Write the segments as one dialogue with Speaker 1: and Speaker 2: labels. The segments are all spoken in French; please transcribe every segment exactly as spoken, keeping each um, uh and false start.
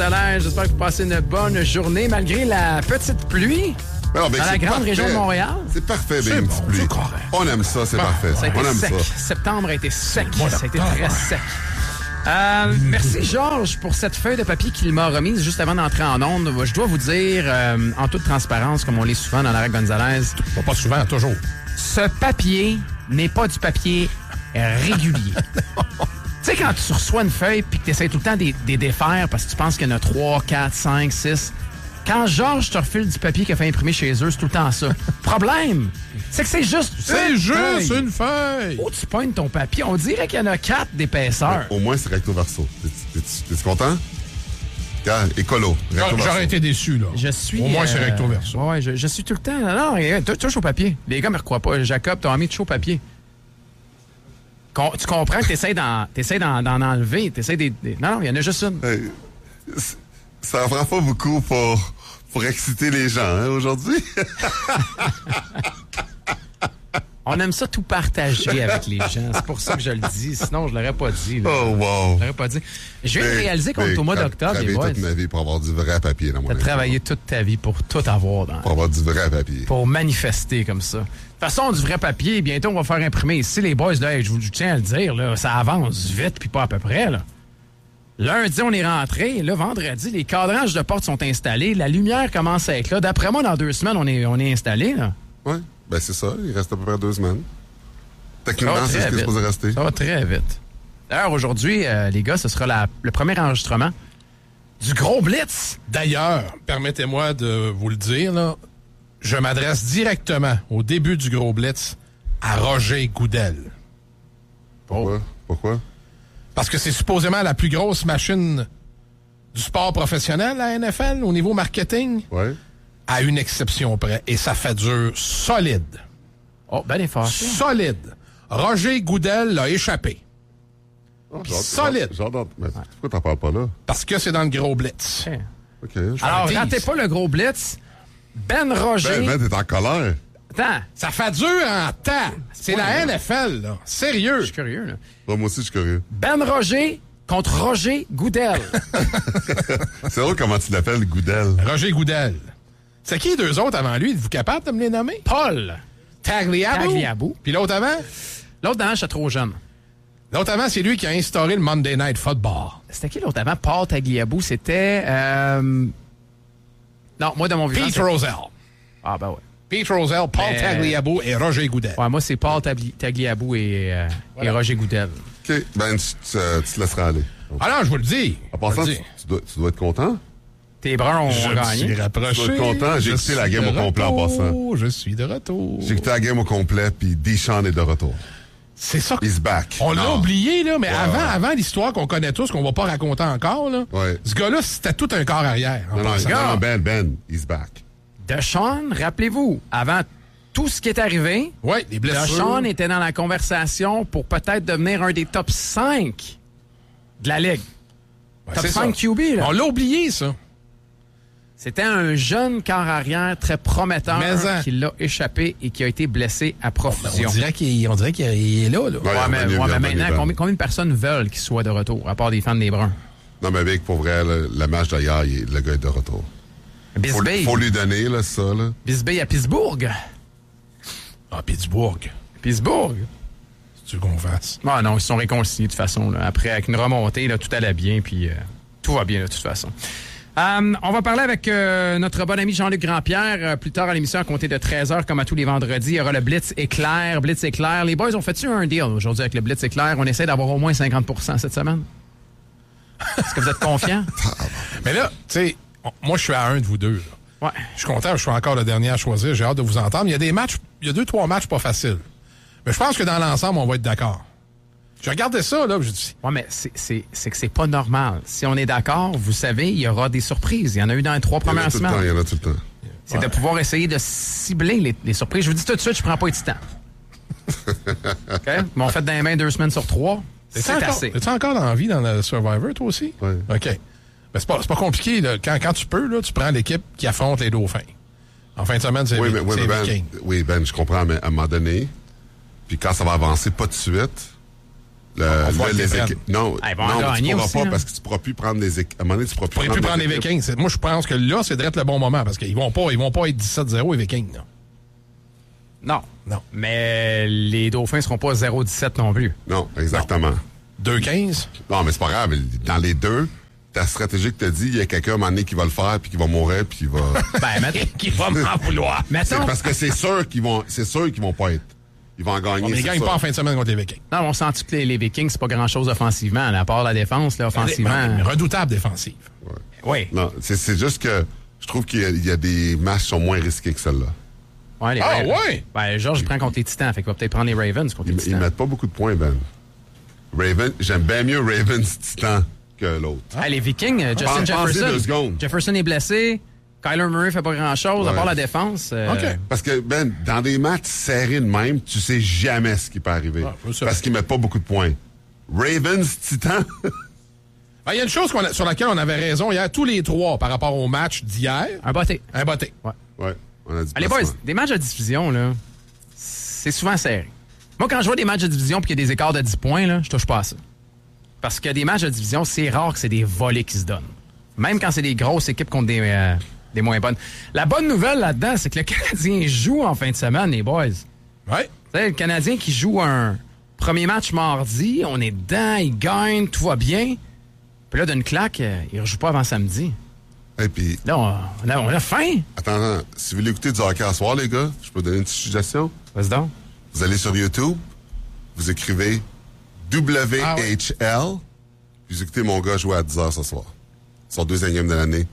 Speaker 1: J'espère que vous passez une bonne journée malgré la petite pluie.
Speaker 2: Non, ben,
Speaker 1: dans la grande
Speaker 2: parfait.
Speaker 1: région de Montréal.
Speaker 2: C'est parfait,
Speaker 1: c'est
Speaker 2: ben, une
Speaker 1: bon,
Speaker 2: petite pluie. On aime ça, c'est bon, parfait.
Speaker 1: Ça a été
Speaker 2: On aime
Speaker 1: sec.
Speaker 2: ça.
Speaker 1: Septembre a été sec. Ça a été très sec. Euh, merci, Georges, pour cette feuille de papier qu'il m'a remise juste avant d'entrer en onde. Je dois vous dire, euh, en toute transparence, comme on l'est souvent dans l'arrêt Gonzalez...
Speaker 3: Bon, pas souvent, toujours.
Speaker 1: Ce papier n'est pas du papier régulier. Tu sais, quand tu reçois une feuille puis que tu essaies tout le temps de les défaire parce que tu penses qu'il y en a trois, quatre, cinq, six... Quand Georges te refile du papier qu'il a fait imprimer chez eux, c'est tout le temps ça. Problème, c'est que c'est juste
Speaker 3: C'est juste
Speaker 1: feuille.
Speaker 3: une feuille.
Speaker 1: Où tu pognes ton papier? On dirait qu'il y en a quatre d'épaisseur.
Speaker 2: Au moins, c'est recto verso. T'es-tu content? Regarde, écolo. recto verso.
Speaker 3: J'aurais été déçu, là.
Speaker 1: Je suis...
Speaker 3: Au moins, c'est
Speaker 1: euh,
Speaker 3: recto verso.
Speaker 1: Ouais, ouais, je, je suis tout le temps... Non, non, touche au papier. Les gars me recroient pas. Jacob, t'as mis touche au papier. Con, tu comprends que t'essaies d'en, t'essaies d'en, d'en enlever. T'essaies des, des... Non, non, il y en a juste une.
Speaker 2: Hey, ça en prend pas beaucoup pour, pour exciter les gens, hein, aujourd'hui.
Speaker 1: On aime ça tout partager avec les gens. C'est pour ça que je le dis. Sinon, je l'aurais pas dit. Là.
Speaker 2: Oh, wow.
Speaker 1: Je l'aurais pas dit. Je viens de réaliser qu'on est au mois d'octobre.
Speaker 2: J'ai travaillé toute ma vie pour avoir du vrai papier dans mon
Speaker 1: T'as travaillé toute ta vie pour tout avoir. Dans...
Speaker 2: Pour avoir du vrai papier.
Speaker 1: Pour manifester comme ça. De toute façon, du vrai papier, bientôt, on va faire imprimer ici. Les boys, là, je vous tiens à le dire, là, ça avance vite, puis pas à peu près. Là. Lundi, on est rentré. Là, vendredi, les cadranges de porte sont installés. La lumière commence à être là. D'après moi, dans deux semaines, on est, on est installé.
Speaker 2: Oui, ben c'est ça. Il reste à peu près deux semaines. Techniquement, c'est ce qui est supposé rester.
Speaker 1: Ça va très vite. D'ailleurs, aujourd'hui, euh, les gars, ce sera la, le premier enregistrement du Gros Blitz.
Speaker 3: D'ailleurs, permettez-moi de vous le dire, là, je m'adresse directement au début du Gros Blitz à Roger Goodell.
Speaker 2: Pourquoi? Oh. Pourquoi?
Speaker 3: Parce que c'est supposément la plus grosse machine du sport professionnel, la N F L, au niveau marketing.
Speaker 2: Oui.
Speaker 3: À une exception près. Et ça fait dur solide.
Speaker 1: Oh, ben les fâché.
Speaker 3: Solide. Roger Goodell l'a échappé.
Speaker 2: Oh,
Speaker 3: solide.
Speaker 2: J'adore. Mais pourquoi t'en parles pas là?
Speaker 3: Parce que c'est dans le Gros Blitz.
Speaker 1: Okay.
Speaker 2: OK.
Speaker 1: Alors, ratez pas le Gros Blitz. Ben Roger...
Speaker 2: Ben, ben, t'es en colère.
Speaker 1: Attends.
Speaker 3: Ça fait dur en temps. C'est la N F L, là. Sérieux.
Speaker 1: Je suis curieux, là.
Speaker 2: Bon, moi aussi, je suis curieux.
Speaker 1: Ben Roger contre Roger Goodell.
Speaker 2: C'est drôle comment tu l'appelles, Goodell.
Speaker 3: Roger Goodell. C'est qui les deux autres avant lui? Êtes-vous capable de me les nommer?
Speaker 1: Paul
Speaker 3: Tagliabue.
Speaker 1: Tagliabue.
Speaker 3: Puis l'autre avant?
Speaker 1: L'autre avant, j'étais trop jeune.
Speaker 3: L'autre avant, c'est lui qui a instauré le Monday Night Football.
Speaker 1: C'était qui l'autre avant? Paul Tagliabue. C'était... Euh... Non, moi, dans mon vivant...
Speaker 3: Pete
Speaker 1: c'est...
Speaker 3: Rozelle.
Speaker 1: Ah, ben ouais.
Speaker 3: Pete Rozelle, Paul
Speaker 1: Mais...
Speaker 3: Tagliabue et Roger Goodell.
Speaker 1: Ouais, moi, c'est Paul Tagli... Tagliabue et, euh, voilà. et Roger Goodell.
Speaker 2: OK. Ben, tu, tu, tu te laisseras aller.
Speaker 3: Ah non, je vous le dis.
Speaker 2: En passant, tu, tu, dois, tu dois être content.
Speaker 1: Tes Bruns ont
Speaker 3: je
Speaker 1: gagné.
Speaker 3: Je suis rapproché.
Speaker 2: Tu dois être content. J'ai écouté la game au complet en passant.
Speaker 3: Je suis de retour.
Speaker 2: J'ai écouté la game au complet, puis Deschamps est de retour.
Speaker 3: C'est ça.
Speaker 2: He's back.
Speaker 3: On l'a oublié, là, mais
Speaker 2: ouais,
Speaker 3: avant,
Speaker 2: ouais.
Speaker 3: avant l'histoire qu'on connaît tous, qu'on va pas raconter encore, là,
Speaker 2: ouais.
Speaker 3: ce gars-là, c'était tout un corps arrière.
Speaker 2: Non, non, non, Ben, Ben, he's back.
Speaker 1: Deschamps, rappelez-vous, avant tout ce qui est arrivé,
Speaker 3: ouais, les blessures.
Speaker 1: Deschamps était dans la conversation pour peut-être devenir un des top cinq de la Ligue.
Speaker 3: Ben,
Speaker 1: top cinq
Speaker 3: ça.
Speaker 1: Q B, là.
Speaker 3: On l'a oublié, ça.
Speaker 1: C'était un jeune corps arrière très prometteur
Speaker 3: hein.
Speaker 1: qui l'a échappé et qui a été blessé à profusion.
Speaker 3: On dirait qu'il, on dirait qu'il est là. là.
Speaker 1: Ouais, ouais, mais, ouais, mais maintenant, combien, combien de personnes veulent qu'il soit de retour, à part des fans des Bruns?
Speaker 2: Non, mais Vic, pour vrai, le, le match d'hier, le gars est de retour.
Speaker 1: Bisbee.
Speaker 2: Faut, faut lui donner, là, ça. Là.
Speaker 1: Bisbee à Pittsburgh.
Speaker 3: Ah, Pittsburgh.
Speaker 1: Pittsburgh.
Speaker 3: C'est-tu qu'on fasse?
Speaker 1: Ah non, ils se sont réconciliés de toute façon. Là. Après, avec une remontée, là, tout allait bien, puis euh, tout va bien de toute façon. Euh, on va parler avec euh, notre bon ami Jean-Luc Grandpierre euh, plus tard à l'émission à compter de treize heures comme à tous les vendredis. Il y aura le Blitz Éclair, Blitz Éclair. Les boys ont fait-tu un deal aujourd'hui avec le Blitz Éclair? On essaie d'avoir au moins cinquante pour cent cette semaine. Est-ce que vous êtes confiants?
Speaker 3: Mais là, tu sais, moi je suis à un de vous deux. Là.
Speaker 1: Ouais.
Speaker 3: Je suis content, je suis encore le dernier à choisir. J'ai hâte de vous entendre. Il y a des matchs, il y a deux, trois matchs pas faciles. Mais je pense que dans l'ensemble, on va être d'accord. Je regardais ça, là, je dis...
Speaker 1: Oui, mais c'est, c'est, c'est que c'est pas normal. Si on est d'accord, vous savez, il y aura des surprises. Il y en a eu dans les trois premières semaines.
Speaker 2: Il y en a tout le temps.
Speaker 1: C'est ouais. de pouvoir essayer de cibler les, les surprises. Je vous dis tout de suite, je prends pas de temps. OK? Ils m'ont fait dans les mains deux semaines sur trois. C'est, c'est
Speaker 3: encore,
Speaker 1: assez.
Speaker 3: Es-tu encore dans la vie dans le Survivor, toi aussi?
Speaker 2: Oui.
Speaker 3: OK. Mais c'est pas, c'est pas compliqué. Là. Quand, quand tu peux, là, tu prends l'équipe qui affronte les Dauphins. En fin de semaine, c'est,
Speaker 2: oui,
Speaker 3: vi-
Speaker 2: mais, oui,
Speaker 3: c'est
Speaker 2: mais
Speaker 3: Viking.
Speaker 2: Ben, oui, Ben, je comprends, mais à un moment donné, puis quand ça va avancer pas de suite, Le,
Speaker 3: On va
Speaker 2: le, les
Speaker 3: les
Speaker 2: équipes. Non,
Speaker 1: Ah, ils vont
Speaker 2: non
Speaker 1: en
Speaker 2: tu
Speaker 1: gagner
Speaker 2: pourras
Speaker 1: aussi,
Speaker 2: pas
Speaker 1: là.
Speaker 2: parce que tu pourras plus prendre des équipes. À un moment donné, tu pourras plus
Speaker 3: Vous ne pourrez plus prendre les
Speaker 2: équipes.
Speaker 3: Vikings. C'est- Moi, je pense que là, c'est direct le bon moment parce qu'ils vont pas, ils vont pas être dix-sept zéro, les Vikings. Là.
Speaker 1: Non.
Speaker 3: Non.
Speaker 1: Mais les Dauphins ne seront pas zéro dix-sept non plus.
Speaker 2: Non, exactement.
Speaker 3: deux quinze.
Speaker 2: Non, mais c'est pas grave. Dans les deux, ta stratégie que t'as dit, il y a quelqu'un à un moment donné qui va le faire, puis qui va mourir, puis qui va...
Speaker 1: Ben, mettons.
Speaker 3: Qui va m'en vouloir.
Speaker 2: c'est
Speaker 1: mettons.
Speaker 2: parce que c'est sûr qu'ils vont, c'est sûr qu'ils vont pas être. Ils vont en gagner,
Speaker 3: Mais ils
Speaker 2: c'est
Speaker 3: gagnent
Speaker 2: sûr.
Speaker 3: pas en fin de semaine contre les Vikings.
Speaker 1: Non, on sent que les, les Vikings, c'est pas grand-chose offensivement, à part la défense, là, offensivement.
Speaker 3: Mais redoutable défensive.
Speaker 1: Oui.
Speaker 2: Non, c'est, c'est juste que je trouve qu'il y a, il y a des matchs qui sont moins risqués que celle-là.
Speaker 1: Ouais, les
Speaker 3: Ah,
Speaker 1: Ravens.
Speaker 3: ouais?
Speaker 1: Ben, Georges, il prend contre les Titans, fait qu'il va peut-être prendre les Ravens contre
Speaker 2: Ils,
Speaker 1: les
Speaker 2: ils
Speaker 1: Titans.
Speaker 2: mettent pas beaucoup de points, Ben. Raven, j'aime bien mieux Ravens Titan que l'autre.
Speaker 1: Ah, les Vikings, euh, Justin
Speaker 2: Pense- pensez
Speaker 1: Jefferson.
Speaker 2: deux secondes.
Speaker 1: Jefferson est blessé. Kyler Murray fait pas grand-chose, à
Speaker 2: Ouais.
Speaker 1: part la défense. euh,
Speaker 3: OK.
Speaker 2: Parce que, Ben, dans des matchs serrés de même, tu sais jamais ce qui peut arriver.
Speaker 3: Ah, je sais.
Speaker 2: parce qu'ils mettent pas beaucoup de points. Ravens Titan,
Speaker 3: Ah, il y a une chose qu'on a- sur laquelle on avait raison hier, tous les trois, par rapport au match d'hier.
Speaker 1: Un botté.
Speaker 3: Un botté.
Speaker 1: Ouais.
Speaker 2: ouais, on a dit
Speaker 1: Allez, boys, des matchs de division, là, c'est souvent serré. Moi, quand je vois des matchs de division et qu'il y a des écarts de dix points, là, je touche pas à ça. Parce que des matchs de division, c'est rare que c'est des volets qui se donnent. Même quand c'est des grosses équipes contre des, euh, des moins bonnes. La bonne nouvelle là-dedans, c'est que le Canadien joue en fin de semaine, les boys.
Speaker 3: Ouais.
Speaker 1: Vous savez, le Canadien qui joue un premier match mardi, on est dedans, il gagne, tout va bien. Puis là, d'une claque, euh, il ne rejoue pas avant samedi.
Speaker 2: Et puis,
Speaker 1: Là, on on a, on a faim.
Speaker 2: attends, attends, si vous voulez écouter du hockey à soir, les gars, je peux vous donner une petite suggestion.
Speaker 1: Vas-y donc.
Speaker 2: Vous allez sur YouTube, vous écrivez W H L, puis vous écoutez mon gars jouer à dix heures ce soir. Son deuxième game de l'année.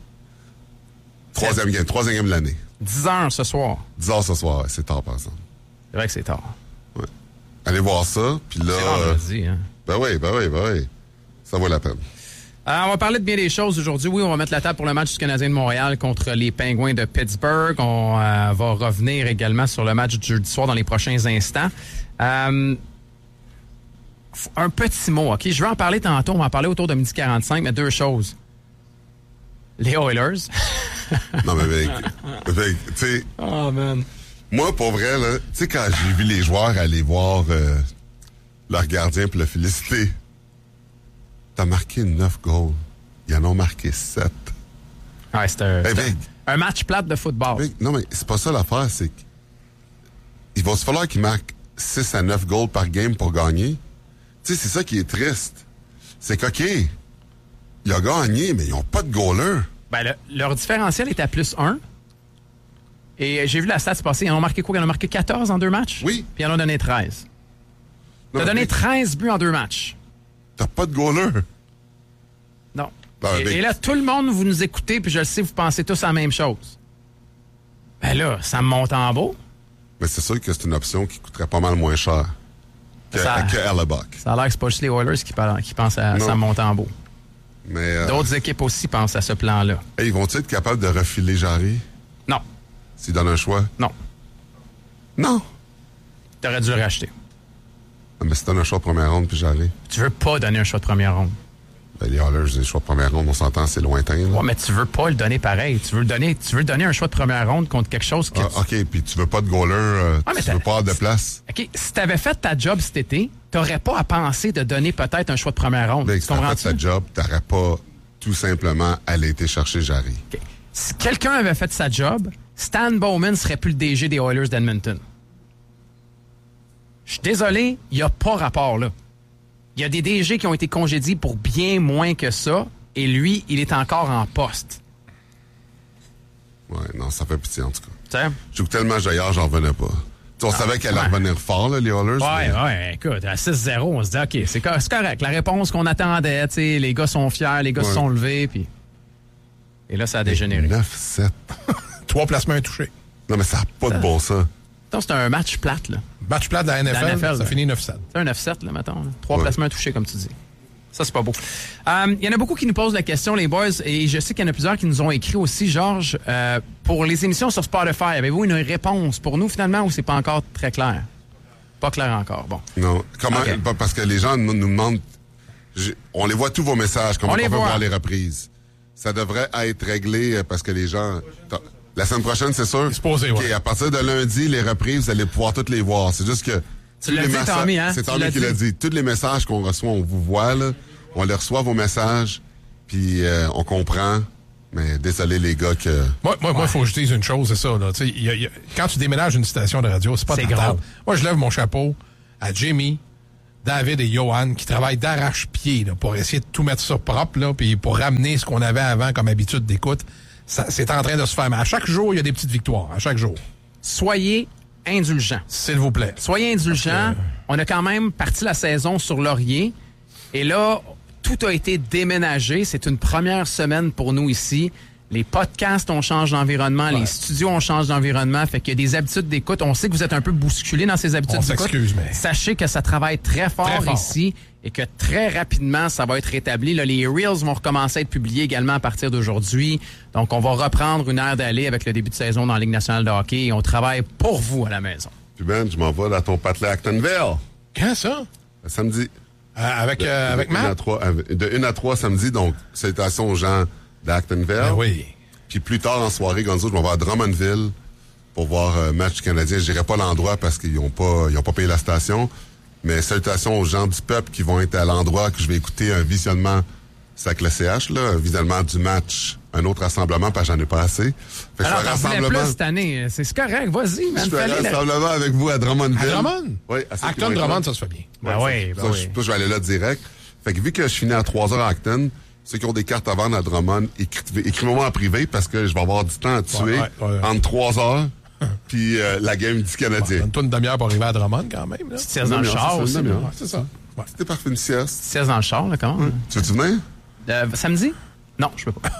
Speaker 2: Troisième game, troisième game de l'année.
Speaker 1: dix heures ce soir.
Speaker 2: dix heures ce soir, ouais, c'est tard, par exemple.
Speaker 1: C'est vrai que c'est tard.
Speaker 2: Ouais. Allez voir ça, puis là...
Speaker 1: C'est
Speaker 2: euh,
Speaker 1: vendredi, hein.
Speaker 2: ben oui, ben oui, ben oui. Ça vaut la peine.
Speaker 1: Euh, on va parler de bien des choses aujourd'hui. Oui, on va mettre la table pour le match du Canadien de Montréal contre les Pingouins de Pittsburgh. On euh, va revenir également sur le match du jeudi soir dans les prochains instants. Euh, f- un petit mot, OK? Je vais en parler tantôt. On va en parler autour de midi quarante-cinq, mais deux choses. Les Oilers.
Speaker 2: Non, mais avec, avec, tu sais,
Speaker 1: Oh, man.
Speaker 2: moi, pour vrai, là, tu sais, quand j'ai vu les joueurs aller voir euh, leur gardien pour le féliciter, t'as marqué neuf goals. Ils en ont marqué sept.
Speaker 1: Ouais, c'est un,
Speaker 2: Hey,
Speaker 1: c'est
Speaker 2: Vic.
Speaker 1: un, un match plate de football.
Speaker 2: Vic, non, mais c'est pas ça l'affaire, c'est qu'il va se falloir qu'ils marquent six à neuf goals par game pour gagner. Tu sais, c'est ça qui est triste. C'est qu'OK, ils ont gagné, mais ils ont pas de goaler.
Speaker 1: Ben, le- leur différentiel est à plus un. Et j'ai vu la stat passer. Ils en ont marqué quoi? Ils en ont marqué quatorze en deux matchs?
Speaker 2: Oui.
Speaker 1: Puis ils en ont donné treize.
Speaker 2: Non,
Speaker 1: T'as donné
Speaker 2: Vic,
Speaker 1: treize buts en deux matchs.
Speaker 2: T'as pas de goaler.
Speaker 1: Non.
Speaker 2: Ben,
Speaker 1: et,
Speaker 2: Vic.
Speaker 1: et là, tout le monde, vous nous écoutez, puis je le sais, vous pensez tous à la même chose. Ben là, ça me monte en beau.
Speaker 2: Mais c'est sûr que c'est une option qui coûterait pas mal moins cher que,
Speaker 1: Ça-
Speaker 2: que Hellebuck.
Speaker 1: Ça a l'air que c'est pas juste les Oilers qui, parlent- qui pensent à
Speaker 2: Non.
Speaker 1: ça me monte en beau.
Speaker 2: Mais euh,
Speaker 1: D'autres équipes aussi pensent à ce plan-là.
Speaker 2: hey, ils vont-ils être capables de refiler Jarry
Speaker 1: Non.
Speaker 2: s'ils donnent un choix?
Speaker 1: Non.
Speaker 2: Non.
Speaker 1: T'aurais dû le racheter.
Speaker 2: Ah, mais si donnes un choix de première ronde puis Jarry,
Speaker 1: Tu veux pas donner un choix de première ronde.
Speaker 2: ben, les Oilers, les choix de première ronde, on s'entend, c'est lointain. Là.
Speaker 1: Ouais, mais tu veux pas le donner pareil. Tu veux le donner, tu veux donner un choix de première ronde contre quelque chose que
Speaker 2: Ah,
Speaker 1: tu-
Speaker 2: OK, puis tu veux pas de goaler, euh,
Speaker 1: Ah, mais
Speaker 2: tu
Speaker 1: t'as-
Speaker 2: veux pas avoir de place.
Speaker 1: OK, si t'avais fait ta job cet été, t'aurais pas à penser de donner peut-être un choix de première ronde.
Speaker 2: Mais
Speaker 1: Tu
Speaker 2: si t'as fait
Speaker 1: comprends-tu?
Speaker 2: ta job, t'aurais pas tout simplement allé été chercher Jarry.
Speaker 1: OK. Si quelqu'un avait fait sa job, Stan Bowman serait plus le D G des Oilers d'Edmonton. Je suis désolé, il n'y a pas rapport là. Il y a des D G qui ont été congédiés pour bien moins que ça, et lui, il est encore en poste.
Speaker 2: Ouais, non, ça fait pitié, en tout cas.
Speaker 1: Tu sais?
Speaker 2: J'ai écouté le match d'ailleurs, j'en revenais pas. Tu sais, on savait qu'elle allait
Speaker 1: ouais.
Speaker 2: revenir fort, là, les Oilers.
Speaker 1: Ouais,
Speaker 2: mais-
Speaker 1: ouais, écoute, à six zéro, on se dit, OK, c'est co- c'est correct. La réponse qu'on attendait, tu sais, les gars sont fiers, les gars se
Speaker 2: Ouais.
Speaker 1: sont levés, puis... Et là, ça a dégénéré.
Speaker 2: neuf sept.
Speaker 3: Trois placements touchés.
Speaker 2: Non, mais ça n'a pas de bon ça.
Speaker 1: Donc, c'est un match plate, là.
Speaker 3: Match plat de la N F L,
Speaker 1: La N F L,
Speaker 3: ça
Speaker 1: ben.
Speaker 3: finit neuf sept.
Speaker 1: C'est un neuf sept, là, mettons. là. Trois
Speaker 2: Ouais.
Speaker 1: placements touchés, comme tu dis. Ça, c'est pas beau. Euh, Il y en a beaucoup qui nous posent la question, les boys, et je sais qu'il y en a plusieurs qui nous ont écrit aussi, Georges, euh, pour les émissions sur Spotify, avez-vous une réponse pour nous, finalement, ou c'est pas encore très clair? Pas clair encore. Bon.
Speaker 2: Non. Comment?
Speaker 1: OK.
Speaker 2: pa- Parce que les gens nous, nous demandent. j'ai- On les voit tous vos messages, comment
Speaker 1: On
Speaker 2: on,
Speaker 1: les
Speaker 2: peut
Speaker 1: voit.
Speaker 2: voir les reprises. Ça devrait être réglé euh, parce que les gens. T'as- La semaine prochaine, c'est sûr?
Speaker 3: Supposé, ouais.
Speaker 2: OK, à partir de lundi, les reprises, vous allez pouvoir toutes les voir. C'est juste que
Speaker 1: Tu l'as dit, Tommy, hein?
Speaker 2: C'est
Speaker 1: Tu
Speaker 2: Tommy
Speaker 1: l'as
Speaker 2: qui l'a dit. Tous les messages qu'on reçoit, on vous voit, là. On les reçoit, vos messages, puis euh, on comprend. Mais désolé, les gars, que...
Speaker 3: Moi, moi, moi, faut que je dise une chose, c'est ça, là. Tu sais, y a, y a, quand tu déménages une station de radio, c'est pas
Speaker 1: C'est
Speaker 3: de ta
Speaker 1: gros.
Speaker 3: table. Moi, je lève mon chapeau à Jimmy, David et Johan, qui travaillent d'arrache-pied, là, pour essayer de tout mettre ça propre, là, puis pour ramener ce qu'on avait avant comme habitude d'écoute. Ça, c'est en train de se faire. Mais à chaque jour, il y a des petites victoires. À chaque jour.
Speaker 1: Soyez indulgents.
Speaker 3: S'il vous plaît.
Speaker 1: Soyez indulgents.
Speaker 3: que...
Speaker 1: On a quand même parti la saison sur laurier. Et là, tout a été déménagé. C'est une première semaine pour nous ici. Les podcasts, on change d'environnement. Ouais. Les studios, on change d'environnement. Fait qu'il y a des habitudes d'écoute. On sait que vous êtes un peu bousculés dans ces habitudes
Speaker 3: on
Speaker 1: d'écoute.
Speaker 3: s'excuse, mais...
Speaker 1: Sachez que ça travaille très fort,
Speaker 3: très fort
Speaker 1: ici et que très rapidement, ça va être rétabli. Là, les Reels vont recommencer à être publiés également à partir d'aujourd'hui. Donc, on va reprendre une heure d'aller avec le début de saison dans la Ligue nationale de hockey et on travaille pour vous à la maison.
Speaker 2: Puis Ben, je m'en vais dans ton patelin Actonville.
Speaker 3: Quand ça?
Speaker 2: Samedi.
Speaker 3: Euh, avec, euh,
Speaker 2: de,
Speaker 3: avec
Speaker 2: de
Speaker 3: Matt?
Speaker 2: une à trois, de une à trois samedi, donc salutations aux gens d'Actonville.
Speaker 3: Ben oui.
Speaker 2: Puis plus tard en soirée, Gonzo, je m'en vais à Drummondville pour voir un match canadien. Je n'irai pas à l'endroit parce qu'ils n'ont pas, ils ont pas payé la station. Mais salutations aux gens du peuple qui vont être à l'endroit que je vais écouter un visionnement, c'est avec le C H, là, un visionnement du match, un autre rassemblement, parce que j'en ai pas assez. Fait que
Speaker 1: Alors,
Speaker 2: je fais un
Speaker 1: t'en voulais
Speaker 2: rassemblement.
Speaker 1: plus cette année. C'est correct, vas-y, man.
Speaker 2: Je fais un
Speaker 1: Fallait la-
Speaker 2: rassemblement avec vous à Drummondville.
Speaker 3: À Drummond?
Speaker 2: Oui. à ceux qui
Speaker 3: Acton
Speaker 2: vont être
Speaker 3: Drummond,
Speaker 2: là.
Speaker 3: ça se fait bien.
Speaker 1: Ben oui, ben
Speaker 2: Ça,
Speaker 1: oui.
Speaker 2: je, je vais aller là direct. Fait que vu que je finis à trois heures à Acton, ceux qui ont des cartes à vendre à Drummond, écrivez- écrivez-moi en privé parce que je vais avoir du temps à tuer
Speaker 3: Ouais, ouais, ouais.
Speaker 2: entre trois heures puis euh, la game du Canadien.
Speaker 3: Donne-toi une demi-heure pour arriver à Drummond, quand même. Là.
Speaker 1: Tu te siestes dans le
Speaker 2: Une demi-heure,
Speaker 1: char
Speaker 2: c'est ça,
Speaker 1: aussi.
Speaker 2: une
Speaker 1: là.
Speaker 2: demi-heure.
Speaker 3: Ouais, c'est ça. Ouais.
Speaker 2: C'était parfait, une sieste.
Speaker 1: Tu te siestes dans le char, là, comment?
Speaker 2: Tu veux-tu venir?
Speaker 1: Euh, samedi? Non, je peux pas.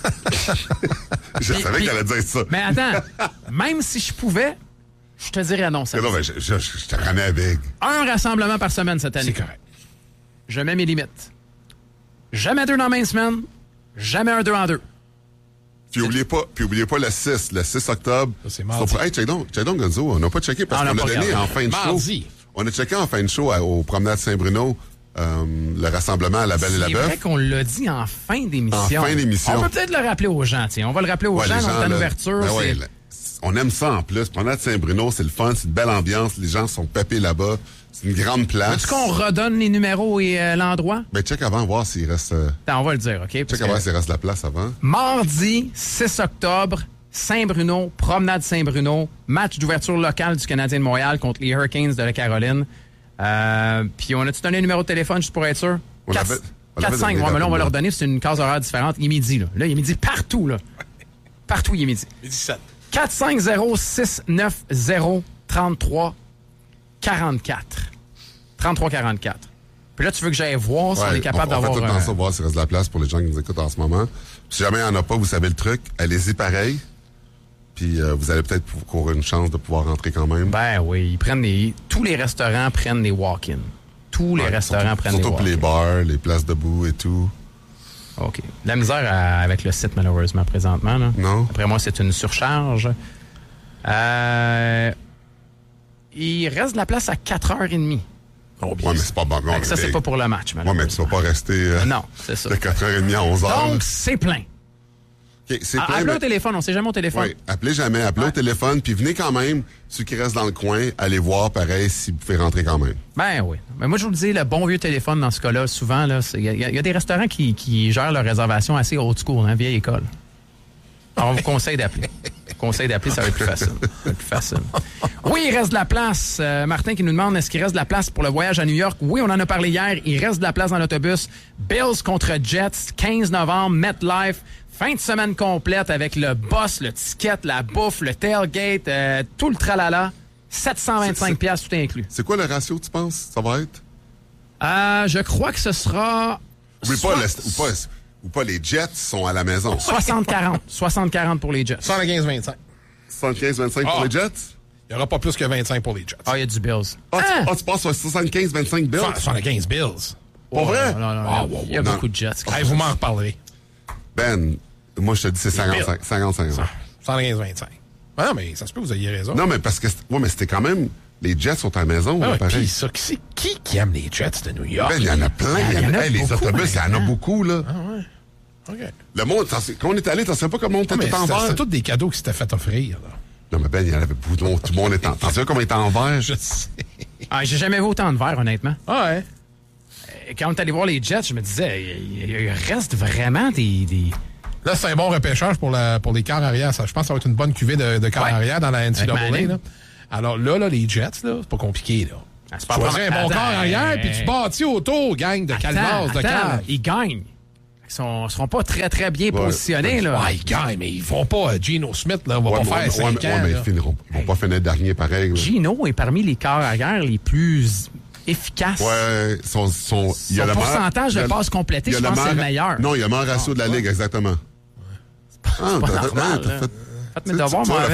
Speaker 2: Je
Speaker 1: Puis-
Speaker 2: savais
Speaker 1: puis-
Speaker 2: qu'elle allait dire ça.
Speaker 1: Mais attends, même si je pouvais, je te dirais non
Speaker 2: Mais
Speaker 1: samedi.
Speaker 2: non, mais je, je, je, je te connais avec.
Speaker 1: Un rassemblement par semaine cette année.
Speaker 3: C'est correct.
Speaker 1: Je mets mes limites. Jamais deux dans la même semaine, jamais un deux en deux.
Speaker 2: Puis oubliez pas, puis oubliez pas le six, le six octobre.
Speaker 3: Ça, c'est mardi.
Speaker 2: Faut- Hey, check donc, check donc, Gonzo, on n'a pas checké parce
Speaker 1: Ah, on
Speaker 2: qu'on
Speaker 1: n'a
Speaker 2: l'a
Speaker 1: pas
Speaker 2: donné
Speaker 1: regardé.
Speaker 2: en fin de
Speaker 3: Mardi.
Speaker 2: show. On a checké en fin de show à- au promenade Saint-Bruno, euh, le rassemblement à la Belle et la
Speaker 1: C'est vrai
Speaker 2: Bœuf.
Speaker 1: qu'on l'a dit en fin d'émission.
Speaker 2: En fin d'émission.
Speaker 1: On peut peut-être le rappeler aux gens, tiens. On va le rappeler aux
Speaker 2: Ouais,
Speaker 1: gens
Speaker 2: les
Speaker 1: dans
Speaker 2: gens,
Speaker 1: ta
Speaker 2: là,
Speaker 1: ouverture.
Speaker 2: ben
Speaker 1: c'est-
Speaker 2: ouais, là, on aime ça en plus. Promenade Saint-Bruno, c'est le fun, c'est une belle ambiance. Les gens sont pépés là-bas. C'est une grande place.
Speaker 1: Veux-tu qu'on redonne les numéros et euh, l'endroit?
Speaker 2: Ben, check avant, voir s'il reste, euh,
Speaker 1: Attends, on va le dire, OK? Parce
Speaker 2: check
Speaker 1: que
Speaker 2: avant s'il reste de la place avant.
Speaker 1: mardi, six octobre, Saint-Bruno, promenade Saint-Bruno, match d'ouverture locale du Canadien de Montréal contre les Hurricanes de la Caroline. Euh, Puis on a-tu donné le numéro de téléphone juste pour être sûr?
Speaker 2: On l'avait- on l'avait
Speaker 1: quatre cinq,
Speaker 2: donné
Speaker 1: ouais, mais là, on va
Speaker 2: rapidement.
Speaker 1: leur donner, c'est une case horaire différente. Il est midi, là. Là, il est midi partout, là. Partout, il est midi.
Speaker 3: dix-sept.
Speaker 1: quatre cinq zéro six neuf zéro trente-trois quarante-quatre. trente-trois quarante-quatre. Puis là, tu veux que j'aille voir si on
Speaker 2: Ouais,
Speaker 1: est capable
Speaker 2: on, on
Speaker 1: d'avoir...
Speaker 2: fait tout le temps
Speaker 1: euh,
Speaker 2: ça, voir s'il reste de la place pour les gens qui nous écoutent en ce moment. Si jamais il n'y en a pas, vous savez le truc, allez-y pareil. Puis euh, vous allez peut-être pou- courir une chance de pouvoir rentrer quand même.
Speaker 1: Ben oui, ils prennent des... Tous les restaurants prennent des walk-in. Tous les
Speaker 2: Ouais,
Speaker 1: restaurants
Speaker 2: surtout,
Speaker 1: prennent
Speaker 2: surtout
Speaker 1: des
Speaker 2: pour les
Speaker 1: walk-in.
Speaker 2: bars, les places debout et tout.
Speaker 1: OK. La misère à- avec le site, malheureusement, présentement. Là.
Speaker 2: Non.
Speaker 1: Après moi, c'est une surcharge. Euh... Il reste de la place à quatre heures trente.
Speaker 3: Oh, bien.
Speaker 2: Ouais, mais c'est pas bon.
Speaker 1: Fait que ça, c'est pas pour le match,
Speaker 2: Ouais, mais tu vas
Speaker 1: malheureusement.
Speaker 2: pas rester euh,
Speaker 1: Non, c'est ça.
Speaker 2: de quatre heures trente à onze heures.
Speaker 1: Donc, c'est plein.
Speaker 2: OK, c'est
Speaker 1: Ah,
Speaker 2: plein,
Speaker 1: Appelez
Speaker 2: mais-
Speaker 1: au téléphone, on sait jamais au téléphone.
Speaker 2: Oui, appelez jamais, appelez au téléphone, puis venez quand même, ceux qui restent dans le coin, allez voir, pareil, si vous pouvez rentrer quand même.
Speaker 1: Ben oui. Mais moi, je vous le dis, le bon vieux téléphone dans ce cas-là, souvent, là, il y, a- y a des restaurants qui, qui gèrent leur réservation assez old school, hein, vieille école. Alors, on vous conseille d'appeler. Conseil d'appeler, ça va être plus facile. Ça va être plus facile. Oui, il reste de la place. Euh, Martin qui nous demande, est-ce qu'il reste de la place pour le voyage à New York? Oui, on en a parlé hier. Il reste de la place dans l'autobus. Bills contre Jets, quinze novembre, MetLife. Fin de semaine complète avec le boss, le ticket, la bouffe, le tailgate, euh, tout le tralala. sept cent vingt-cinq piastres, tout inclus.
Speaker 2: C'est quoi le ratio, tu penses, ça va être?
Speaker 1: Euh, je crois que ce sera...
Speaker 2: Oublie
Speaker 1: soit-
Speaker 2: pas, le- ou pas, ou pas, les Jets sont à la maison.
Speaker 1: soixante quarante. soixante quarante pour les Jets.
Speaker 3: soixante-quinze vingt-cinq.
Speaker 2: soixante-quinze vingt-cinq pour
Speaker 3: Ah.
Speaker 2: les Jets?
Speaker 3: Il n'y aura pas plus que vingt-cinq pour les Jets.
Speaker 1: Ah, il y a du Bills.
Speaker 2: Ah, tu,
Speaker 1: Ah!
Speaker 2: ah, tu passes sur soixante-quinze vingt-cinq Bills?
Speaker 3: soixante-quinze Bills.
Speaker 2: Pas vrai?
Speaker 1: Non, non, non.
Speaker 3: Ah,
Speaker 1: il y a
Speaker 3: ouais,
Speaker 1: beaucoup de Jets.
Speaker 3: Hey, vous m'en reparlerez.
Speaker 2: Ben, moi, je te dis, c'est cinquante-cinq. cinquante-cinq.
Speaker 3: soixante-quinze vingt-cinq. Ah non, mais ça se peut que vous ayez raison.
Speaker 2: Non, mais parce que, ouais, mais c'était quand même, les Jets sont à la maison,
Speaker 3: Ah
Speaker 2: là,
Speaker 3: ouais,
Speaker 2: pareil.
Speaker 3: qui, ça, qui, c'est- qui qui aime les Jets de New York?
Speaker 2: Ben, il y en a plein.
Speaker 1: Il y en a
Speaker 2: Hey, les
Speaker 1: beaucoup,
Speaker 2: autobus, il y en a
Speaker 1: maintenant.
Speaker 2: beaucoup, là.
Speaker 3: OK.
Speaker 2: Le monde, t'en sais- quand on est allé, t'en sais pas comment on était
Speaker 3: Mais
Speaker 2: tout en
Speaker 3: c'était
Speaker 2: vert?
Speaker 3: c'était tous des cadeaux qui s'étaient fait offrir. Là.
Speaker 2: Non, mais Ben, il y en avait beaucoup de monde. Tout le monde était en... T'en sais comment il était en vert?
Speaker 3: Je sais.
Speaker 1: Ah, j'ai jamais vu autant de verre, honnêtement.
Speaker 3: Ah ouais.
Speaker 1: Et quand on est allé voir les Jets, je me disais, il, il reste vraiment des... des...
Speaker 3: Là, c'est un bon repêchage pour, la, pour les quarts arrière. Ça, je pense que ça va être une bonne cuvée de, de quarts
Speaker 1: ouais.
Speaker 3: arrière dans la N C A A.
Speaker 1: Là.
Speaker 3: Alors là, là, les Jets, là, c'est pas compliqué. Là.
Speaker 1: Ah, c'est pas
Speaker 3: Choisis un bon
Speaker 1: attends,
Speaker 3: quart arrière, puis tu bâtis autour, gang de calvas, de cave.
Speaker 1: Ils gagnent. Ils sont, seront pas très, très bien ouais, positionnés. Là.
Speaker 3: Ouais, ils gagnent, mais ils font pas. Gino Smith, là, va
Speaker 2: ouais,
Speaker 3: pas faire
Speaker 2: ouais,
Speaker 3: cinq
Speaker 2: ouais,
Speaker 3: ans.
Speaker 2: Ouais, mais ils finiront. Ils vont hey. pas finir dernier pareil. Là.
Speaker 1: Gino est parmi les quarts arrière les plus efficaces.
Speaker 2: Ouais, son, son,
Speaker 1: il y a son le pourcentage meilleur, de passes complétées, je pense que c'est le meilleur.
Speaker 2: Non, il y a le meilleur ratio oh, de la ouais. Ligue, exactement.
Speaker 1: C'est pas, ah, c'est pas normal. Fait, fait, Faites mes devoirs, moi.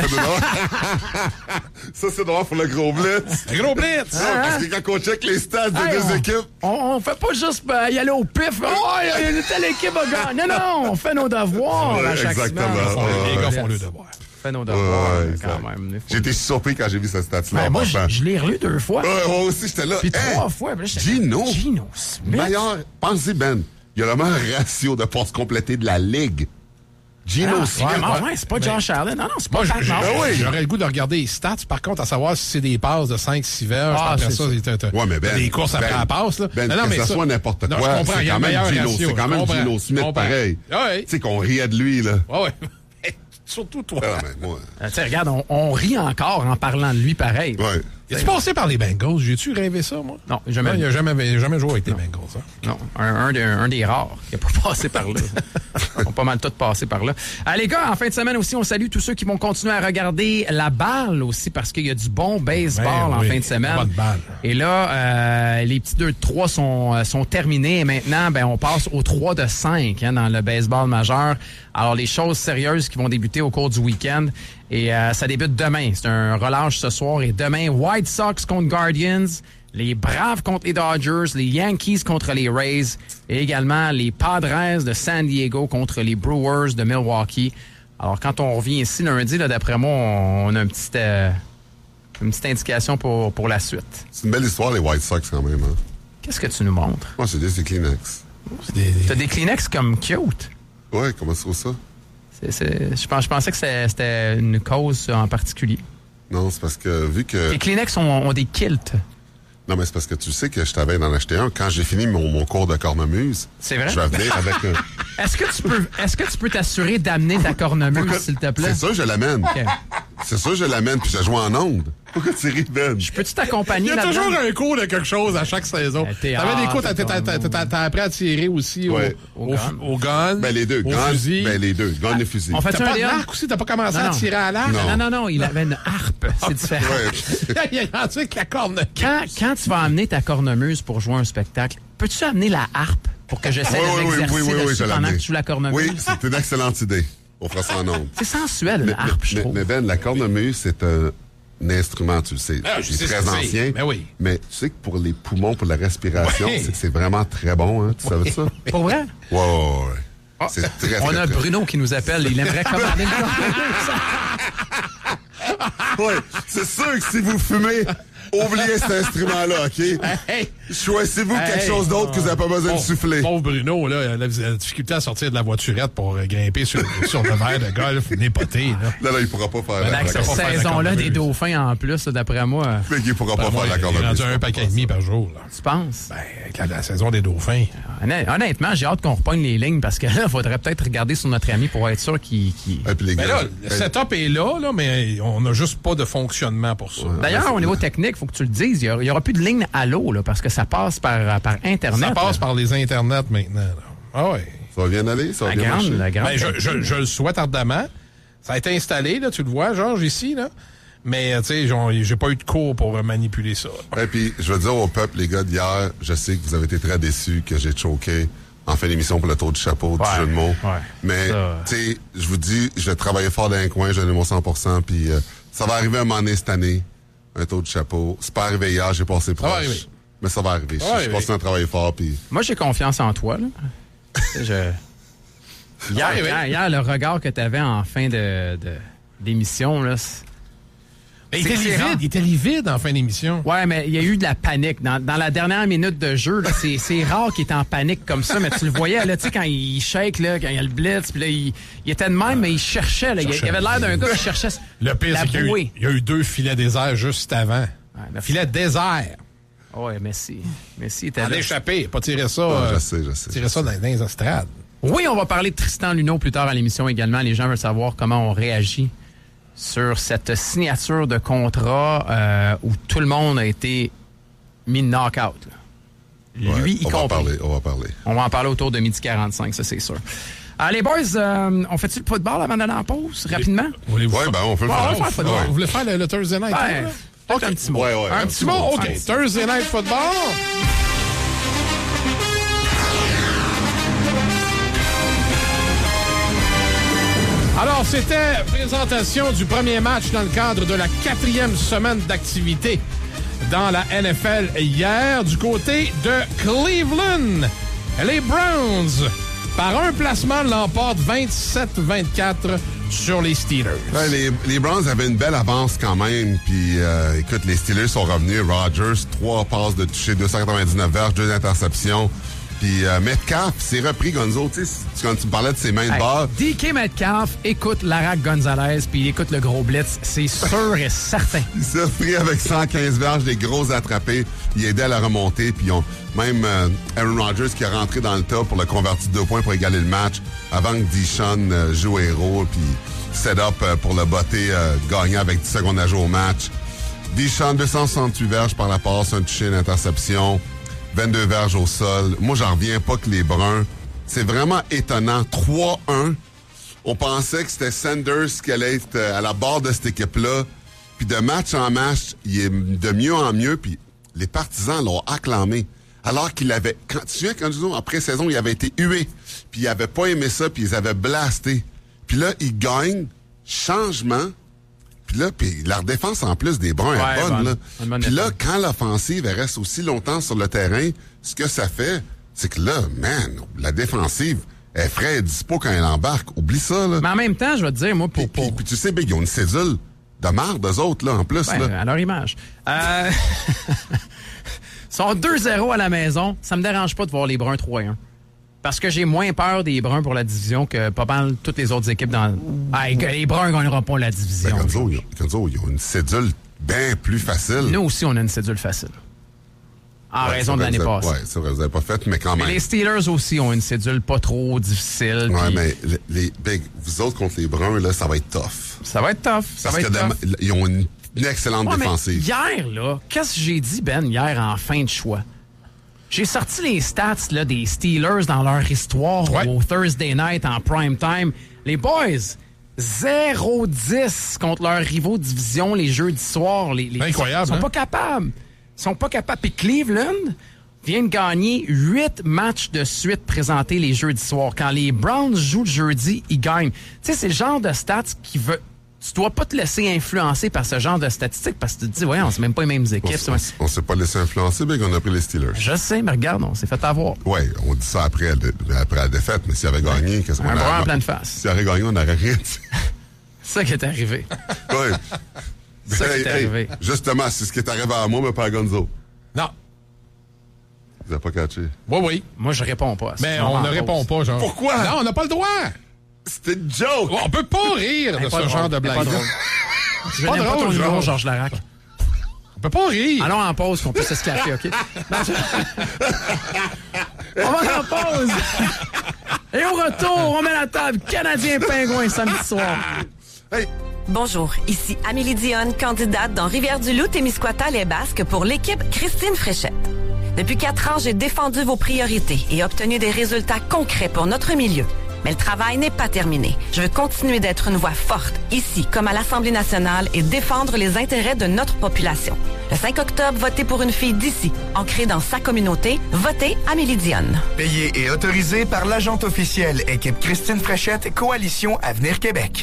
Speaker 2: Ça, c'est droit pour le gros blitz.
Speaker 3: Le gros blitz!
Speaker 2: Non, ah, parce que quand on check les stats des hey, deux
Speaker 1: on,
Speaker 2: équipes...
Speaker 1: On, on fait pas juste ben, y aller au pif. Oh, telle équipe a gagné. Non, non, on fait nos devoirs ouais, à chaque
Speaker 2: exactement.
Speaker 1: semaine.
Speaker 2: Ouais,
Speaker 3: les gars font le devoir.
Speaker 1: On fait nos devoirs,
Speaker 2: ouais,
Speaker 1: quand ça. Même.
Speaker 2: J'ai été surpris quand j'ai vu cette stat-là.
Speaker 1: Ben, moi, je, je l'ai relu deux fois.
Speaker 2: Ouais, moi aussi, j'étais là.
Speaker 1: Puis
Speaker 2: hey,
Speaker 1: trois fois. Puis là,
Speaker 2: Gino.
Speaker 1: Gino Smith.
Speaker 2: Meilleur... Pensez, Ben, il y a le meilleur ratio de passes complétées de la Ligue. Gino
Speaker 1: ah,
Speaker 2: Smith.
Speaker 1: Ouais, ouais, c'est pas mais... Josh Allen. Non, non, c'est pas
Speaker 3: Moi,
Speaker 1: Pat
Speaker 3: ben oui, j'aurais le goût de regarder les stats, par contre, à savoir si c'est des passes de cinq six verges.
Speaker 1: Ah,
Speaker 3: après
Speaker 1: c'est
Speaker 3: ça,
Speaker 1: ça.
Speaker 3: t'as,
Speaker 2: ouais, mais ben,
Speaker 3: des courses après
Speaker 2: ben,
Speaker 3: la passe. Là.
Speaker 2: Ben,
Speaker 3: non, non,
Speaker 2: que
Speaker 3: mais
Speaker 2: ça,
Speaker 3: ça
Speaker 2: soit n'importe
Speaker 3: non,
Speaker 2: quoi,
Speaker 3: c'est
Speaker 2: quand même Gino,
Speaker 3: ratio,
Speaker 2: c'est quand même Gino Smith pareil.
Speaker 3: Ouais.
Speaker 2: Tu sais qu'on riait de lui, là.
Speaker 3: Ouais, ouais. Surtout toi.
Speaker 2: Ah, mais moi...
Speaker 1: euh, regarde, on, on rit encore en parlant de lui pareil.
Speaker 2: Ouais.
Speaker 3: Es-tu passé par les Bengals? J'ai-tu rêvé ça, moi?
Speaker 1: Non, jamais.
Speaker 3: Non, il n'a jamais, jamais joué avec les
Speaker 1: non.
Speaker 3: Bengals. Hein?
Speaker 1: Non, un, un, des, un des rares qui n'a pas passé par là. Ils ont pas mal tous passé par là. Ah, les gars, en fin de semaine aussi, on salue tous ceux qui vont continuer à regarder la balle aussi parce qu'il y a du bon baseball ben, en oui, fin de semaine.
Speaker 3: Bonne balle.
Speaker 1: Et là, euh, les petits deux de trois sont, sont terminés et maintenant, ben, on passe aux trois de cinq hein, dans le baseball majeur. Alors, les choses sérieuses qui vont débuter au cours du week-end. Et euh, ça débute demain. C'est un relâche ce soir. Et demain, White Sox contre Guardians, les Braves contre les Dodgers, les Yankees contre les Rays et également les Padres de San Diego contre les Brewers de Milwaukee. Alors, quand on revient ici lundi, là, d'après moi, on a une petite, euh, une petite indication pour, pour la suite.
Speaker 2: C'est une belle histoire, les White Sox, quand même. Hein?
Speaker 1: Qu'est-ce que tu nous montres?
Speaker 2: Moi, c'est des Kleenex.
Speaker 1: C'est des, des... T'as des Kleenex comme cute?
Speaker 2: Ouais, comment c'est ça?
Speaker 1: C'est, c'est, je, pense, je pensais que c'était, c'était une cause en particulier.
Speaker 2: Non, c'est parce que vu que...
Speaker 1: Les Kleenex ont, ont des kilts.
Speaker 2: Non, mais c'est parce que tu sais que je t'avais d'en acheter un. Quand j'ai fini mon, mon cours de cornemuse,
Speaker 1: c'est vrai?
Speaker 2: Je vais venir avec un...
Speaker 1: Est-ce que tu peux, est-ce que tu peux t'assurer d'amener ta cornemuse, s'il te plaît?
Speaker 2: C'est ça, je l'amène. Okay. C'est ça, je l'amène, puis je joue en onde. Pourquoi tu ris, Ben?
Speaker 1: Je peux-tu t'accompagner
Speaker 3: là-dedans? Il y a
Speaker 1: là-dedans?
Speaker 3: toujours un cours de quelque chose à chaque saison. T'avais des cours, t'as, t'as, t'as, t'as, t'as appris à tirer aussi ouais. au, au, gun. au gun.
Speaker 2: Ben, les deux.
Speaker 3: Au
Speaker 2: gun,
Speaker 3: fusil.
Speaker 2: Ben, les deux. Gun et fusil.
Speaker 1: On fait
Speaker 3: t'as
Speaker 1: un
Speaker 3: pas de l'arc aussi? T'as pas commencé non, à tirer à l'arc?
Speaker 1: Non, non, non, non. Il avait une harpe. C'est différent.
Speaker 3: Il y a avec la cornemuse.
Speaker 1: Quand, quand tu vas amener ta cornemuse pour jouer un spectacle, peux-tu amener la harpe pour que j'essaie
Speaker 2: oui,
Speaker 1: de m'exercer
Speaker 2: oui, oui, oui,
Speaker 1: dessus
Speaker 2: oui,
Speaker 1: pendant que tu joues la cornemuse?
Speaker 2: Oui, c'est une excellente idée. On fera ça en ondes.
Speaker 1: C'est sensuel, une harpe, je
Speaker 2: mais,
Speaker 1: trouve.
Speaker 2: Mais Ben, la cornemuse, c'est un... un instrument, tu le sais.
Speaker 3: Ah,
Speaker 2: c'est très ancien.
Speaker 3: Mais, oui.
Speaker 2: mais tu sais que pour les poumons, pour la respiration,
Speaker 3: oui.
Speaker 2: c'est, c'est vraiment très bon. Hein? Tu oui. savais ça?
Speaker 1: Pour vrai?
Speaker 2: Ouais, ouais, ouais.
Speaker 1: Oh,
Speaker 2: c'est très,
Speaker 1: on
Speaker 2: très,
Speaker 1: a
Speaker 2: très,
Speaker 1: Bruno qui nous appelle. Il aimerait commander une cornemuse.
Speaker 2: Oui, c'est sûr que si vous fumez, oubliez cet instrument-là, OK?
Speaker 3: Hey.
Speaker 2: Choisissez-vous
Speaker 3: hey.
Speaker 2: quelque chose d'autre que vous n'avez pas besoin
Speaker 3: bon,
Speaker 2: de souffler.
Speaker 3: Pauvre Bruno, là, il a la difficulté à sortir de la voiturette pour grimper sur, sur le verre de golf népoté. Là,
Speaker 2: là, là il ne pourra pas faire
Speaker 1: ben,
Speaker 2: la
Speaker 1: avec cette saison-là des dauphins en plus, d'après moi.
Speaker 2: Mais il ne pourra pas
Speaker 3: moi,
Speaker 2: faire la cornemuse.
Speaker 3: Il a rendu un paquet et demi par jour. Là.
Speaker 1: Tu penses?
Speaker 3: Ben, avec la, la saison des dauphins.
Speaker 1: Honnêtement, j'ai hâte qu'on repogne les lignes parce que là, il faudrait peut-être regarder sur notre ami pour être sûr qu'il... qu'il...
Speaker 2: Et puis les
Speaker 3: ben
Speaker 2: gars,
Speaker 3: là, le setup est là, là, mais on n'a juste pas de fonctionnement pour ça.
Speaker 1: Ouais. D'ailleurs, au niveau technique, il faut que tu le dises, il n'y aura plus de ligne à l'eau là, parce que ça passe par, par Internet.
Speaker 3: Ça passe
Speaker 1: là.
Speaker 3: par les Internets maintenant. Là. Ah oui.
Speaker 2: Ça va bien aller, ça va
Speaker 1: la
Speaker 2: bien
Speaker 1: grande,
Speaker 2: marcher.
Speaker 1: La grande
Speaker 3: ben, je, je, je le souhaite ardemment. Ça a été installé, là, tu le vois, Georges, ici, là. Mais, tu sais, j'ai pas eu de cours pour manipuler ça.
Speaker 2: Et puis, je veux dire au peuple, les gars d'hier, je sais que vous avez été très déçus que j'ai choqué en fin d'émission pour le tour du chapeau, du
Speaker 1: ouais,
Speaker 2: jeu de mots.
Speaker 1: Ouais,
Speaker 2: mais, tu sais, je vous dis, je vais travailler fort dans un coin, je vais donner mon cent pour cent, puis euh, ça va arriver à un moment donné cette année, un tour du chapeau. C'est pas arrivé hier, j'ai passé proche. Mais ça va arriver. Ça va je, je continue à travailler fort. Puis...
Speaker 1: Moi, j'ai confiance en toi. Là. je... Hier,
Speaker 3: ouais,
Speaker 1: hier, hier, le regard que tu avais en fin de, de, d'émission, là, c'est...
Speaker 3: Mais il était livide, il était livide en fin d'émission.
Speaker 1: Ouais, mais il y a eu de la panique. Dans, dans la dernière minute de jeu, là, c'est, c'est rare qu'il était en panique comme ça, mais tu le voyais, là, tu sais, quand il shake, là, quand il y a le blitz, puis là, il, il était de même, mais il cherchait, là. Il, il avait l'air d'un gars qui cherchait
Speaker 3: le pire,
Speaker 1: la
Speaker 3: c'est qu'il y a, eu, il y a eu deux filets déserts juste avant.
Speaker 1: Ouais,
Speaker 3: filet désert.
Speaker 1: Oui, Messi. Messi était
Speaker 3: En
Speaker 1: là.
Speaker 3: échappé, pas tirer ça.
Speaker 2: Ouais,
Speaker 3: euh,
Speaker 2: je sais, je sais.
Speaker 3: tirer ça dans, dans les estrades.
Speaker 1: Oui, on va parler de Tristan Luneau plus tard à l'émission également. Les gens veulent savoir comment on réagit sur cette signature de contrat euh, où tout le monde a été mis knock-out. Là.
Speaker 2: Ouais,
Speaker 1: Lui, y
Speaker 2: on va en
Speaker 1: compris.
Speaker 2: parler, on va en parler.
Speaker 1: On va en parler autour de midi quarante-cinq, ça c'est sûr. Euh, les boys, euh, on fait-tu le football avant d'aller en pause, rapidement?
Speaker 3: Voulez-vous
Speaker 2: Ouais,
Speaker 3: faire-
Speaker 2: ben, on peut le
Speaker 1: Ouais,
Speaker 2: faire.
Speaker 1: on va faire le football.
Speaker 3: Vous voulez faire le, le Thursday Night?
Speaker 1: Ouais,
Speaker 3: là?
Speaker 1: peut-être un petit mot.
Speaker 2: Ouais, ouais,
Speaker 3: Un petit mot? OK.
Speaker 1: Un petit-
Speaker 3: Thursday Night Football. Alors, c'était présentation du premier match dans le cadre de la quatrième semaine d'activité dans la N F L hier du côté de Cleveland. Les Browns, par un placement, l'emportent vingt-sept vingt-quatre sur les Steelers.
Speaker 2: Ouais, les, les Browns avaient une belle avance quand même. Puis, euh, écoute, les Steelers sont revenus. Rodgers, trois passes de toucher, deux cent quatre-vingt-dix-neuf verges, deux interceptions. Puis euh, Metcalf s'est repris, Gonzo. Tu sais, quand tu me parlais de ses mains de
Speaker 1: Hey,
Speaker 2: barre.
Speaker 1: D K Metcalf écoute Larac Gonzalez puis il écoute le gros blitz. C'est sûr et certain.
Speaker 2: Il s'est repris avec cent quinze verges, des gros attrapés. Il aidait à la remontée. Puis, on, même euh, Aaron Rodgers qui est rentré dans le tas pour le convertir deux points pour égaler le match avant que Deshaun euh, joue héros. Puis, set-up euh, pour le botter euh, gagnant avec dix secondes à jouer au match. Deshaun, deux cent soixante-huit verges par la passe, un touché, une interception. vingt-deux verges au sol. Moi, j'en reviens pas que les Bruns, c'est vraiment étonnant. trois un. On pensait que c'était Sanders qui allait être à la barre de cette équipe-là. Puis de match en match, il est de mieux en mieux. Puis les partisans l'ont acclamé. Alors qu'il avait... Quand, tu te souviens, quand nous, en pré-saison, il avait été hué. Puis il avait pas aimé ça, puis ils avaient blasté. Puis là, il gagne. Changement. Puis là, puis leur défense en plus des Bruns
Speaker 1: Ouais,
Speaker 2: est bonne.
Speaker 1: bonne.
Speaker 2: Là.
Speaker 1: Une bonne
Speaker 2: Puis là,
Speaker 1: défense.
Speaker 2: quand l'offensive elle reste aussi longtemps sur le terrain, ce que ça fait, c'est que là, man, la défensive est fraîche, dispo quand elle embarque. Oublie ça, là.
Speaker 1: Mais en même temps, je vais te dire, moi, pour...
Speaker 2: Puis,
Speaker 1: pour...
Speaker 2: puis tu sais, Big, ils ont une cédule de marde, eux autres, là, en plus.
Speaker 1: Ouais,
Speaker 2: là.
Speaker 1: à leur image. Euh... Ils sont deux zéro à la maison. Ça me dérange pas de voir les Bruns trois un. Parce que j'ai moins peur des Bruns pour la division que pas mal toutes les autres équipes dans... Ah, les Bruns gagneront pas la
Speaker 2: Ben,
Speaker 1: division.
Speaker 2: Gonzo, ils ont- Gonzo, ils ont une cédule bien plus facile.
Speaker 1: Nous aussi, on a une cédule facile. En
Speaker 2: Ouais,
Speaker 1: raison
Speaker 2: c'est
Speaker 1: de
Speaker 2: vrai,
Speaker 1: l'année
Speaker 2: vous avez-
Speaker 1: passée.
Speaker 2: Ouais, c'est vrai, vous n'avez pas fait, mais quand
Speaker 1: Mais
Speaker 2: même.
Speaker 1: les Steelers aussi ont une cédule pas trop difficile.
Speaker 2: Ouais,
Speaker 1: puis
Speaker 2: mais les, les Big, vous autres contre les Bruns, là, ça va être tough.
Speaker 1: Ça va être tough. Ça
Speaker 2: Parce
Speaker 1: va
Speaker 2: que
Speaker 1: être tough.
Speaker 2: demain, ils ont une, une excellente
Speaker 1: Ouais, mais
Speaker 2: défensive.
Speaker 1: hier, là, qu'est-ce que j'ai dit, Ben, hier, en fin de choix? J'ai sorti les stats là, des Steelers dans leur histoire
Speaker 3: Ouais.
Speaker 1: au Thursday night en prime time. Les boys, zéro dix contre leurs rivaux de division les jeudis soirs. Les, les,
Speaker 3: Incroyable,
Speaker 1: Ils sont
Speaker 3: hein?
Speaker 1: pas capables. Ils sont pas capables. Puis Cleveland vient de gagner huit matchs de suite présentés les jeudis soirs. Quand les Browns jouent le jeudi, ils gagnent. Tu sais, c'est le genre de stats qui veut... Tu dois pas te laisser influencer par ce genre de statistiques parce que tu te dis, ouais, on c'est même pas les mêmes
Speaker 2: On,
Speaker 1: équipes.
Speaker 2: s- on s- on s'est pas laissé influencer, Big, on a pris les Steelers.
Speaker 1: Je sais, mais regarde, on s'est fait avoir.
Speaker 2: Ouais, on dit ça après, la- après la défaite, mais s'il avait gagné, qu'est-ce qu'on
Speaker 1: Un
Speaker 2: aurait...
Speaker 1: bras en pleine face.
Speaker 2: S'il avait gagné, on n'aurait rien dit.
Speaker 1: C'est ça qui est arrivé.
Speaker 2: Ouais.
Speaker 1: C'est ça qui est arrivé.
Speaker 2: Justement, c'est ce qui est arrivé à moi, mais pas à Gonzo.
Speaker 3: Non.
Speaker 2: Vous n'avez pas catché.
Speaker 3: Oui, oui.
Speaker 1: Moi, je réponds pas à ça.
Speaker 3: Mais
Speaker 1: Je
Speaker 3: on
Speaker 1: m'en
Speaker 3: ne répond
Speaker 1: pose.
Speaker 3: pas, genre.
Speaker 2: Pourquoi?
Speaker 3: Non, on n'a pas le droit.
Speaker 2: C'était une joke!
Speaker 3: On peut pas rire de
Speaker 1: Hey,
Speaker 3: ce
Speaker 1: pas drôle,
Speaker 3: genre de
Speaker 1: hey,
Speaker 3: blague.
Speaker 1: pas drôle. Je
Speaker 3: Pas
Speaker 1: n'aime pas
Speaker 3: drôle,
Speaker 1: ton humour,
Speaker 3: Georges.
Speaker 1: Georges Larac.
Speaker 3: On peut pas rire.
Speaker 1: Allons en pause qu'on puisse esclaffer, OK? Non, je- on va en pause! Et au retour, on met la table Canadien-Pingouin samedi soir.
Speaker 2: Hey!
Speaker 4: Bonjour, ici Amélie Dionne, candidate dans Rivière-du-Loup, Témiscouata, les Basques pour l'équipe Christine Fréchette. Depuis quatre ans, j'ai défendu vos priorités et obtenu des résultats concrets pour notre milieu. Mais le travail n'est pas terminé. Je veux continuer d'être une voix forte, ici comme à l'Assemblée nationale, et défendre les intérêts de notre population. Le cinq octobre, votez pour une fille d'ici, ancrée dans sa communauté. Votez Amélie Dionne.
Speaker 5: Payé et autorisé par l'agente officielle Équipe Christine Fréchette, Coalition Avenir Québec.